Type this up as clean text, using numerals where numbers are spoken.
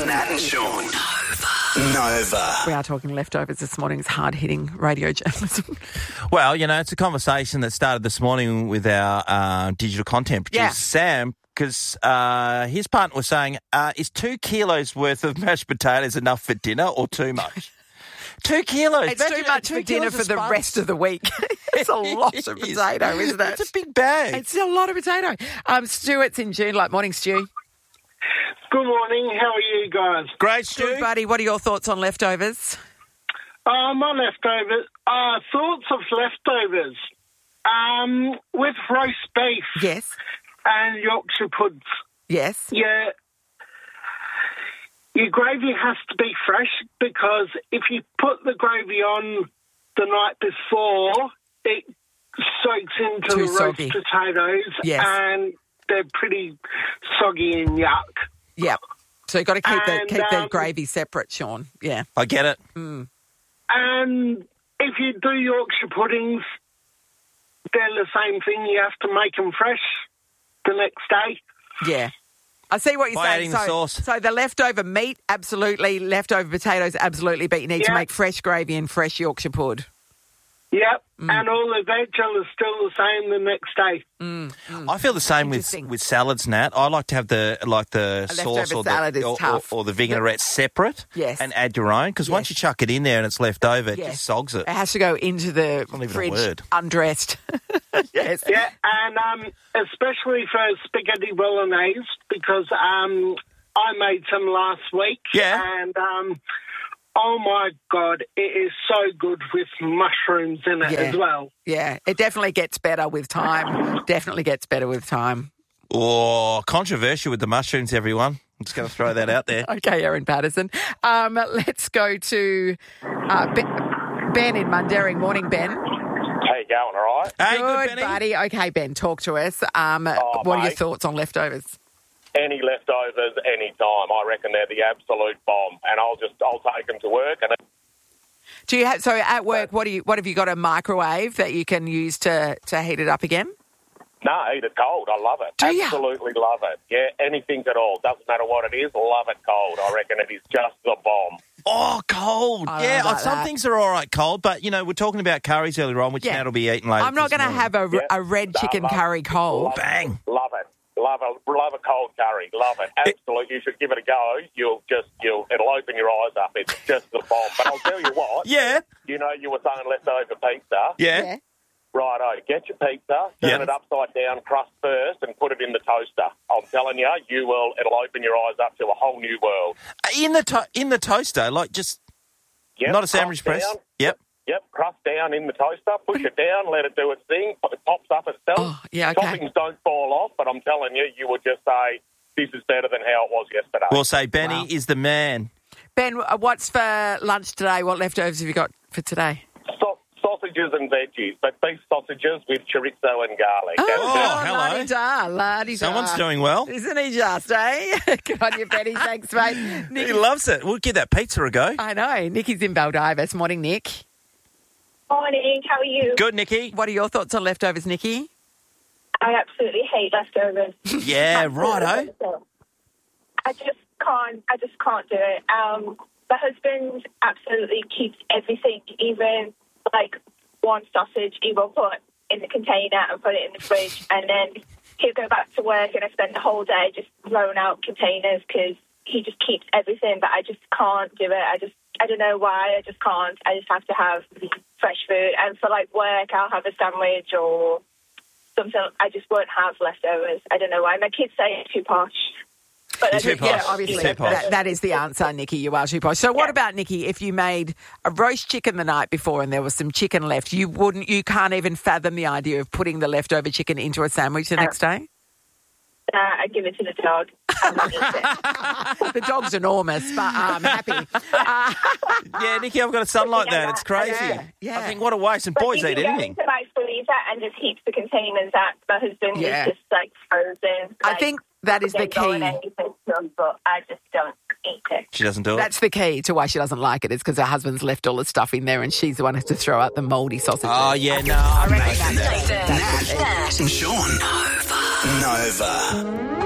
Nat and Sean. Nova. We are talking leftovers this morning. It's hard-hitting radio journalism. Well, you know, it's a conversation that started this morning with our digital content producer, Sam, because his partner was saying, is 2 kilos worth of mashed potatoes enough for dinner or too much? 2 kilos. It's too much for dinner for the rest of the week. It's a lot of potato, isn't it? It's a big bag. It's a lot of potato. Stuart's in June. Morning, Stu. Good morning. How are you guys? Great, Stu. Good, buddy. What are your thoughts on leftovers? My leftovers. Thoughts of leftovers. With roast beef. Yes. And Yorkshire puds. Yes. Yeah. Your gravy has to be fresh because if you put the gravy on the night before, it soaks into Too the roast soggy. potatoes and they're pretty soggy and yuck. Yep. So you've got to keep the And, gravy separate, Sean. Yeah. I get it. And if you do Yorkshire puddings, they're the same thing. You have to make them fresh the next day. Yeah. I see what you're By saying. adding the sauce. So the leftover meat, absolutely. Leftover potatoes, absolutely. But you need to make fresh gravy and fresh Yorkshire pud. Yep. And all the vegetables are still the same the next day. I feel the same with salads, Nat. I like to have the sauce leftover or salad is tough. or the vinaigrette separate and add your own because once you chuck it in there and it's left over, it just sogs it. It has to go into the Not even a fridge word. undressed. Yes. Yeah, and especially for spaghetti bolognese because I made some last week. Yeah. And oh my God, it is so good with mushrooms in it as well. Yeah, it definitely gets better with time. Definitely gets better with time. Oh, controversial with the mushrooms, everyone. I'm just going to throw that out there. Okay, Erin Patterson. Let's go to Ben in Mundaring. Morning, Ben. How you going, all right? Hey, Good, Benny. buddy. Okay, Ben, talk to us. What are your mate. thoughts on leftovers? Any leftovers, any time. I reckon they're the absolute bomb, and I'll take them to work. And Do you have at work? What have you got, a microwave that you can use to heat it up again? no, eat it cold. I love it. Do ya? Absolutely love it. Yeah, anything at all. Doesn't matter what it is. Love it cold. I reckon it is just the bomb. Oh, cold. I don't know about some that. things are all right cold, but, you know, we're talking about curries earlier on, which Nat will be eating later. I'm not going to have a red chicken curry cold. Bang. Love it. Love a cold curry. Love it. Absolutely. You should give it a go. It'll open your eyes up. It's just the bomb. But I'll tell you what. Yeah. You know, you were saying leftover pizza. Yeah. Righto, get your pizza, turn it upside down, crust first, and put it in the toaster. I'm telling you, it'll open your eyes up to a whole new world. In the toaster, like just not a sandwich press. Down. Yep. Yep, crust down in the toaster, push it down, let it do its thing, it pops up itself. Oh, yeah, okay. Toppings don't fall off, but I'm telling you, you would just say, this is better than how it was yesterday. We'll say Benny is the man. Ben, what's for lunch today? What leftovers have you got for today? Sausages and veggies, but beef sausages with chorizo and garlic. hello. La-di-da. Someone's doing well. Isn't he just, eh? Good on you, Benny. Thanks, mate. He loves it. We'll give that pizza a go. I know. Nikki's in Baldivis. Morning, Nick. Morning, how are you? Good, Nikki. What are your thoughts on leftovers, Nikki? I absolutely hate leftovers. Yeah, righto. I just can't do it. My husband absolutely keeps everything, even like one sausage, he will put in the container and put it in the fridge, and then he'll go back to work and I spend the whole day just throwing out containers because he just keeps everything, but I just can't do it. I don't know why, I just can't. I just have to have fresh food. And for like work, I'll have a sandwich or something. I just won't have leftovers. I don't know why. My kids say it's too posh. But Too posh. Yeah, obviously, Too posh. that is the answer, Nikki. You are too posh. So what about, Nikki, if you made a roast chicken the night before and there was some chicken left, you can't even fathom the idea of putting the leftover chicken into a sandwich the next day? I'd give it to the dog. The dog's enormous, but I'm happy. Yeah, Nikki, I've got a son like that. It's crazy. Yeah. I think what a waste. And But boys you eat can anything. go into my freezer and just keep the containers that my husband Yeah. is just like frozen. I think that is the key. But I just don't eat it. She doesn't do it. That's the key to why she doesn't like it, is because her husband's left all the stuff in there and she's the one who has to throw out the mouldy sausages. Oh, yeah, no. I reckon that's Nat and Sean. Nova.